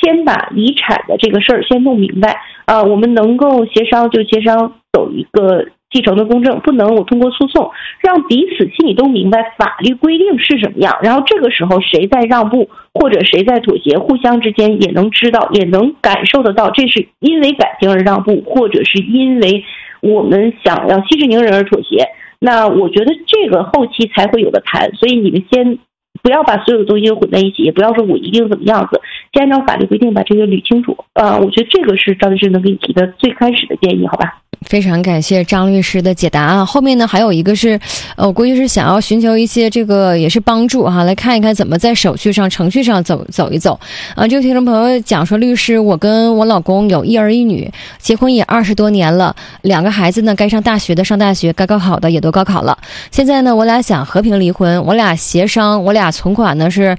先把遗产的这个事儿先弄明白我们能够协商就协商，走一个继承的公证，不能我通过诉讼，让彼此心里都明白法律规定是什么样，然后这个时候谁在让步或者谁在妥协，互相之间也能知道，也能感受得到，这是因为感情而让步，或者是因为我们想要息事宁人而妥协。那我觉得这个后期才会有的谈，所以你们先不要把所有的东西混在一起，也不要说我一定怎么样子，先按照法律规定把这个捋清楚。我觉得这个是赵律师能给你提的最开始的建议，好吧？ 非常感谢张律师的解答啊！后面呢还有一个是，我估计是想要寻求一些这个也是帮助哈，来看一看怎么在手续上、程序上走一走啊。这位听众朋友讲说，律师，我跟我老公有一儿一女，结婚也20多年了，2个孩子呢，该上大学的上大学，该高考的也都高考了。现在呢，我俩想和平离婚，我俩协商，我俩存款呢是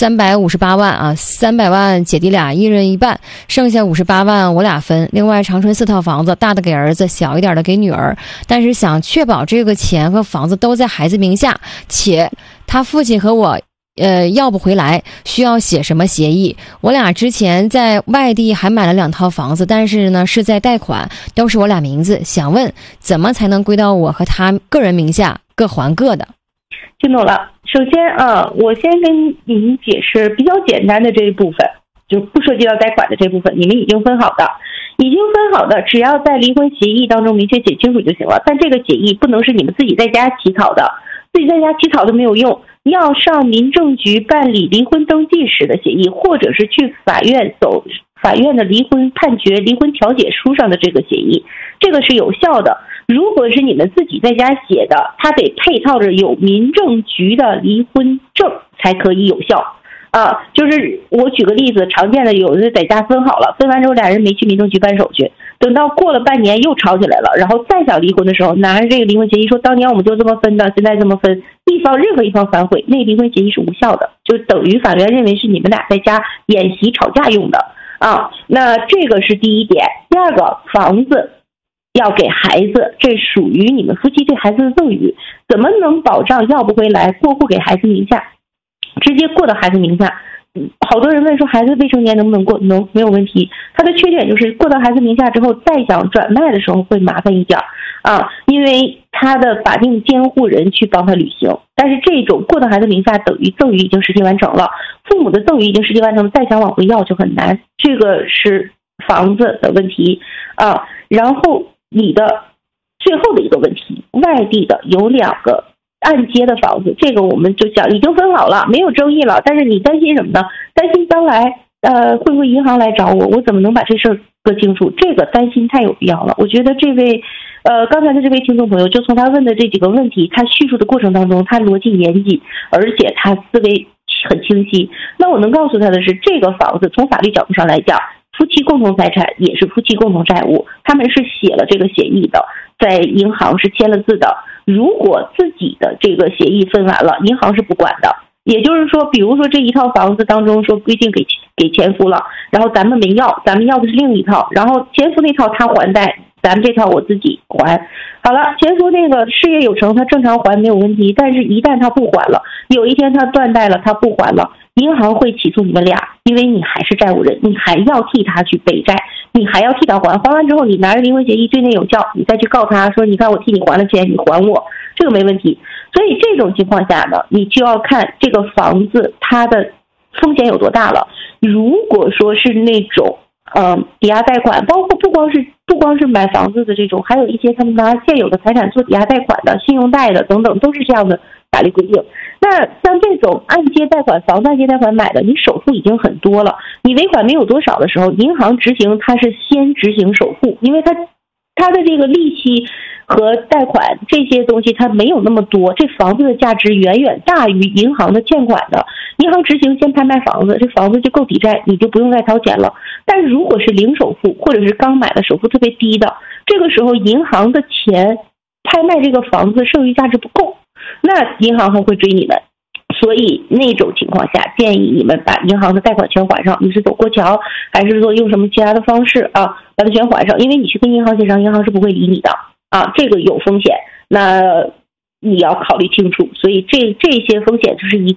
358万啊，300万姐弟俩一人一半，剩下58万我俩分。另外，长春4套房子，大的给儿子，小一点的给女儿，但是想确保这个钱和房子都在孩子名下，且他父亲和我要不回来，需要写什么协议？我俩之前在外地还买了2套房子，但是呢是在贷款，都是我俩名字。想问怎么才能归到我和他个人名下，各还各的？ 听懂了。首先我先跟您解释比较简单的这一部分，就不涉及到贷款的这部分，你们已经分好的。只要在离婚协议当中明确写清楚就行了。但这个协议不能是你们自己在家起草的，自己在家起草都没有用，要上民政局办理离婚登记时的协议，或者是去法院走法院的离婚判决、离婚调解书上的这个协议，这个是有效的。如果是你们自己在家写的，它得配套着有民政局的离婚证才可以有效。就是我举个例子，常见的有的在家分好了，分完之后俩人没去民政局办手续，等到过了半年又吵起来了，然后再想离婚的时候，拿着这个离婚协议说当年我们就这么分的，现在这么分，任何一方反悔，那离婚协议是无效的，就等于法院认为是你们俩在家演习吵架用的那这个是第一点。第二个，房子要给孩子，这属于你们夫妻对孩子的赠与，怎么能保障要不回来过户给孩子名下，直接过到孩子名下？好多人问说孩子未成年能不能过？能，没有问题。它的缺点就是过到孩子名下之后，再想转卖的时候会麻烦一点因为他的法定监护人去帮他履行。但是这种过到孩子名下等于赠与已经实际完成了，父母的赠与已经实际完成了，再想往回要就很难。这个是房子的问题然后你的最后的一个问题，外地的有2个按揭的房子，这个我们就讲已经分好了，没有争议了。但是你担心什么呢？担心将来会不会银行来找我怎么能把这事儿搁清楚？这个担心太有必要了。我觉得这位刚才的这位听众朋友，就从他问的这几个问题，他叙述的过程当中，他逻辑严谨，而且他思维很清晰。那我能告诉他的是，这个房子从法律角度上来讲，夫妻共同财产也是夫妻共同债务，他们是写了这个协议的，在银行是签了字的。如果自己的这个协议分完了，银行是不管的。也就是说，比如说这一套房子当中说规定给前夫了，然后咱们没要，咱们要的是另一套，然后前夫那套他还贷，咱们这套我自己还。好了，前夫那个事业有成，他正常还没有问题，但是一旦他不还了，有一天他断贷了，他不还了，银行会起诉你们俩，因为你还是债务人，你还要替他去背债，你还要替他还，还完之后你拿着离婚协议对内有效，你再去告他说你看我替你还了钱，你还我，这个没问题。所以这种情况下呢，你就要看这个房子它的风险有多大了。如果说是那种抵押贷款，包括不光是买房子的这种，还有一些他们拿现有的财产做抵押贷款的、信用贷的等等，都是这样的法律规定。那像这种按揭贷款、房贷按揭贷款买的，你首付已经很多了，你尾款没有多少的时候，银行执行它是先执行首付，因为它的这个利息和贷款这些东西它没有那么多，这房子的价值远远大于银行的欠款的，银行执行先拍卖房子，这房子就够抵债，你就不用再掏钱了。但是如果是零首付或者是刚买的首付特别低的，这个时候银行的钱拍卖这个房子剩余价值不够，那银行还会追你们。所以那种情况下，建议你们把银行的贷款全还上，你是走过桥还是说用什么其他的方式把它全还上，因为你去跟银行协商，银行是不会理你的这个有风险，那你要考虑清楚。所以这些风险就是一个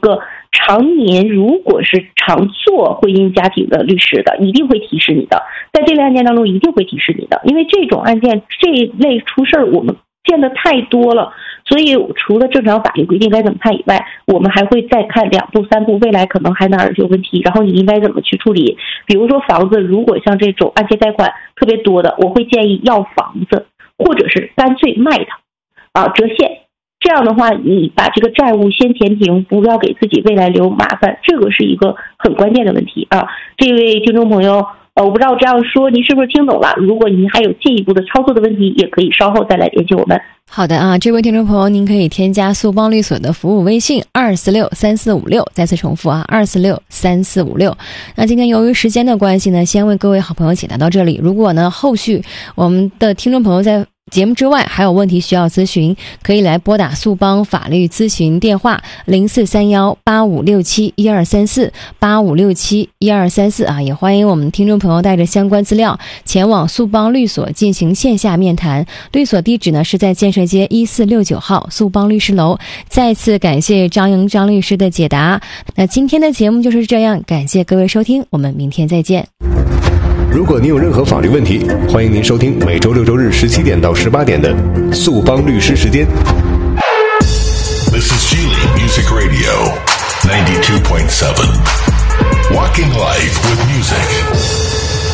常年如果是常做婚姻家庭的律师的，一定会提示你的，在这类案件当中一定会提示你的，因为这种案件这一类出事儿我们见的太多了，所以除了正常法律规定该怎么判以外，我们还会再看2步3步，未来可能还哪儿有问题，然后你应该怎么去处理。比如说房子，如果像这种按揭贷款特别多的，我会建议要房子，或者是干脆卖它折现。这样的话，你把这个债务先填平，不要给自己未来留麻烦，这个是一个很关键的问题啊。这位听众朋友，我不知道这样说您是不是听懂了？如果您还有进一步的操作的问题，也可以稍后再来联系我们。 好的啊，这位听众朋友，您可以添加速邦律所的服务微信2463456，再次重复啊，2463456。那今天由于时间的关系呢，先为各位好朋友解答到这里。如果呢后续我们的听众朋友在节目之外还有问题需要咨询，可以来拨打速邦法律咨询电话04318567123485671234啊，也欢迎我们听众朋友带着相关资料前往速邦律所进行线下面谈。律所地址呢是在建设街1469号速邦律师楼。再次感谢张莹张律师的解答。那今天的节目就是这样，感谢各位收听，我们明天再见。 如果您有任何法律问题，欢迎您收听每周6周日17点到18点的速邦律师时间。 This is Geely Music Radio 92.7 Walking Life with Music。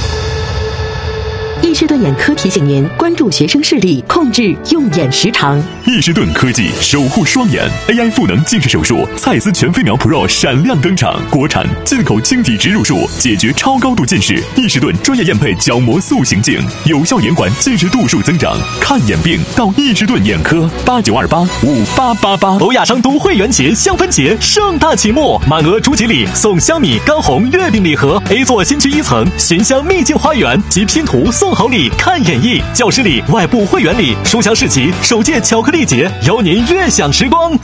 易士顿眼科提醒您关注学生视力，控制用眼时长。 易士顿科技守护双眼 AI 赋能近视手术，蔡司全飞秒 Pro 闪亮登场，国产进口晶体植入术，解决超高度近视。易士顿专业验配角膜塑形镜，有效延缓近视度数增长。看眼病到易士顿眼科，89285888。欧亚商都会员节香氛节盛大启幕，满额出吉礼送香米干红月饼礼盒 ，A 座新区1层寻香秘境花园及拼图送好礼，看演绎教师礼、外部会员礼、书香市集首届巧克力节，邀您悦享时光。